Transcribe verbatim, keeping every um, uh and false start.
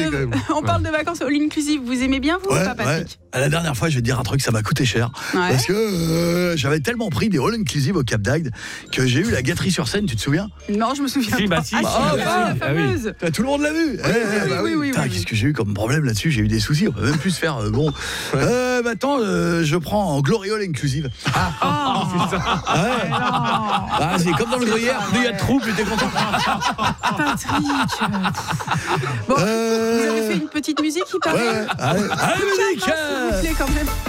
quand même. on parle de vacances all inclusive. Vous aimez bien, vous, Ouais, ou pas, Patrick? ouais. La dernière fois, je vais te dire un truc, ça m'a coûté cher. Ouais. Parce que euh, j'avais tellement pris des all inclusive au Cap d'Agde que j'ai eu la gâterie sur scène, tu te souviens? Non, je me souviens Si, pas. bah si. Ah, Ah, si, bah, la ah oui. fameuse. Tout le monde l'a vu. oui, oui, oui, oui, Putain, oui. qu'est-ce que j'ai eu comme problème là-dessus? J'ai eu des soucis, on peut même plus se faire. euh, bon. Euh, bah, attends, euh, je prends en Glory All Inclusive. Ah, Oh, ah ouais. non. Ah, c'est comme dans le gruyère, plus il y a de trous, plus t'es content. Patrick. Bon, Euh, vous avez fait une petite musique qui Ouais, paraît. ouais. Allez, allez, musique. S'il vous plaît, quand même.